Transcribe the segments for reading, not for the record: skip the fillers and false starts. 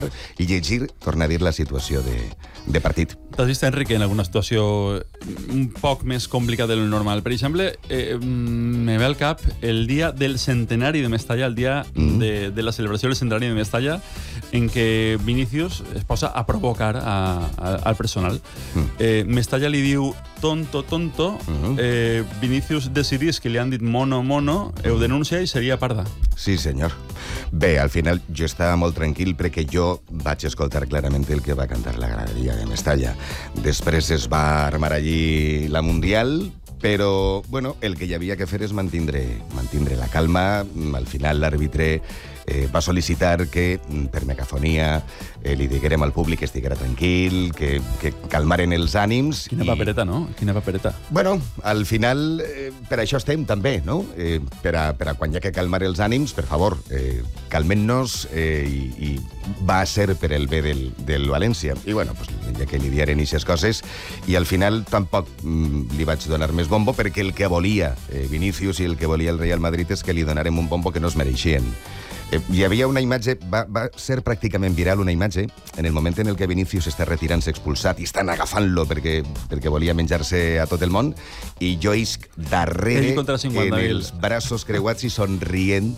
i llegir, tornar a dir, la situació de partit. T'has vist, Enric, en alguna situació un poc més complicada del normal? Per exemple, me ve al cap el dia del centenari de Mestalla, el dia de la celebració del centenari de Mestalla, en què Vinícius es posa a provocar al personal. Mestalla li diu tonto, tonto, Vinícius decidís que li han dit mono, mono, ho denuncia i seria parda. Sí, senyor. Bé, al final jo estava molt tranquil perquè jo vaig escoltar clarament el que va cantar la graderia de Mestalla. Després es va armar allí la Mundial, però, bueno, el que hi havia que fer és mantindre la calma. Al final l'àrbitre va sol·licitar que, per megafonia, li diguérem al públic que estiguera tranquil, que calmaren els ànims. Quina papereta, no? Quina papereta. Bueno, al final, per això estem també, no? Per a quan hi ha que calmar els ànims, per favor, calmen-nos, i va ser per el bé del València. I, bueno, pues, ja que li diaren aquestes coses, i al final tampoc li vaig donar més bombo, perquè el que volia Vinícius i el que volia el Real Madrid és que li donarem un bombo que no es mereixien. Hi havia una imatge, va ser pràcticament viral una imatge, en el moment en el que Vinícius està retirant-se expulsat i estan agafant-lo perquè volia menjar-se a tot el món, i jo isc darrere en els braços creuats i somrient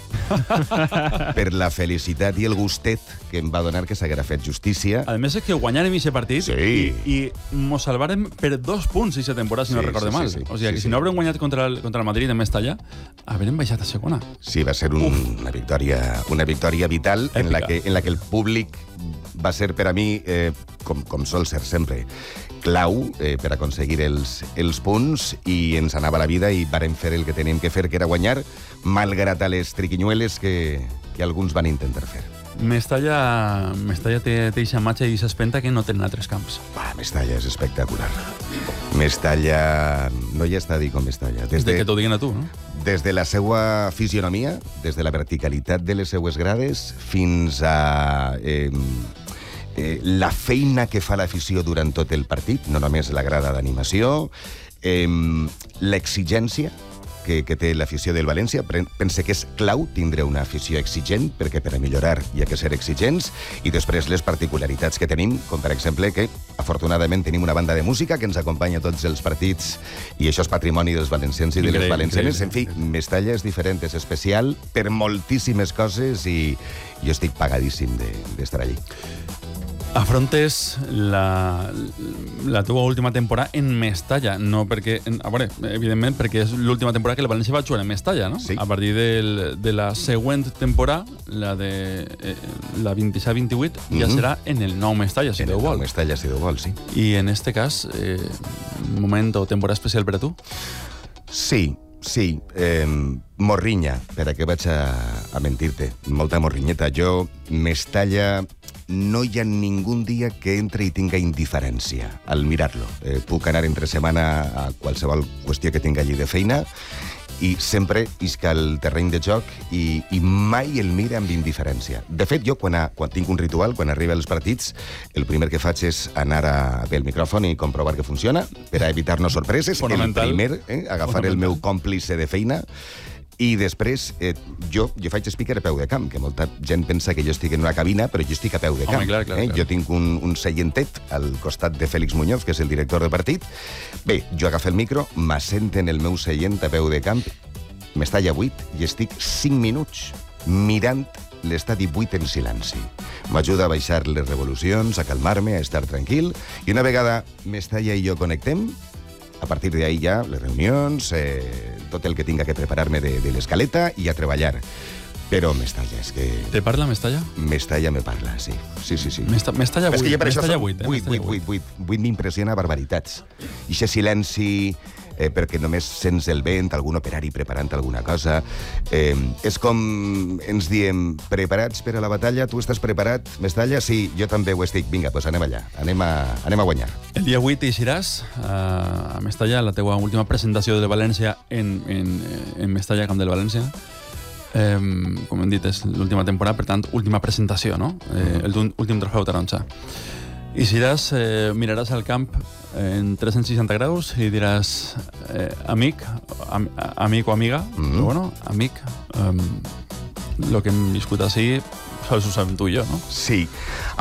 per la felicitat i el gustet que em va donar que s'haguera fet justícia. A més, és que guanyarem aquest partit i mos salvarem per 2 punts aquesta temporada, si no recorde mal. O sigui, que si no haurem guanyat contra el Madrid en Mestalla, haurem baixat a segona. Sí, va ser una victòria vital en la que el públic va ser per a mi, com sol ser sempre, clau per aconseguir els punts, i ens anava la vida i vàrem fer el que teníem que fer, que era guanyar, malgrat a les triquinyueles que alguns van intentar fer. Mestalla té eixa imatge i s'espenta que no tenen altres camps. Mestalla és espectacular. Mestalla... No hi està a dir com Mestalla. Des que t'ho diguen a tu, no? Des de la seva fisionomia, des de la verticalitat de les seues grades, fins a la feina que fa l'afició durant tot el partit, no només la grada d'animació, l'exigència que té l'afició del València. Pense que és clau tindre una afició exigent, perquè per a millorar hi ha que ser exigents, i després les particularitats que tenim, com per exemple que afortunadament tenim una banda de música que ens acompanya a tots els partits, i això és patrimoni dels valencians i de les valencianes. En fi, Mestalla és diferent, és especial per moltíssimes coses, i jo estic pagadíssim d'estar allí. Afrontes la teva última temporada en Mestalla, no perquè... A veure, evidentment, perquè és l'última temporada que el València va jugar en Mestalla, no? Sí. A partir de la següent temporada, la 27-28, ja serà en el nou Mestalla, si Déu vol. En el nou Mestalla, si Déu vol, sí. I en este cas, moment o temporada especial per a tu? Sí. Morrinya, per a què vaig a mentir-te. Molta morrinyeta. Jo, Mestalla, no hi ha ningú dia que entre i tinga indiferència al mirar-lo. Puc anar entre setmana a qualsevol qüestió que tinga allí de feina, i sempre isca el terreny de joc i mai el mira amb indiferència. De fet, jo, quan tinc un ritual, quan arriba als partits, el primer que faig és anar a fer el micròfon i comprovar que funciona, per a evitar-nos sorpreses. El primer, agafar el meu còmplice de feina, i després jo faig speaker a peu de camp, que molta gent pensa que jo estic en una cabina, però jo estic a peu de camp. Clar. Jo tinc un seientet al costat de Félix Muñoz, que és el director de partit. Bé, jo agafo el micro, m'assento en el meu seient a peu de camp, Mestalla 8, i estic 5 minuts mirant l'estadi 8 en silenci. M'ajuda a baixar les revolucions, a calmar-me, a estar tranquil, i una vegada Mestalla i jo connectem, a partir d'ahí ja les reunions, tot el que tinga que preparar-me de l'escaleta, i a treballar. Però Mestalla, és que... Te parla Mestalla? Mestalla me parla, sí. Mestalla 8, és que jo per Mestalla això 8. 8 m'impressiona barbaritats. Ixe silenci, perquè només sents el vent, algun operari preparant alguna cosa. És com ens diem, preparats per a la batalla? Tu estàs preparat, Mestalla? Sí, jo també ho estic. Vinga, doncs anem allà. Anem a guanyar. El dia 8 eixiràs a Mestalla, la teua última presentació de València en Mestalla, Camp del València. Com hem dit, és l'última temporada, per tant, última presentació, no? L'últim trofeu taronja. I miraràs al camp en 360 graus i diràs amic o amiga, bueno, amic, lo que hem viscut així sols ho sabem tu i jo, no? Sí.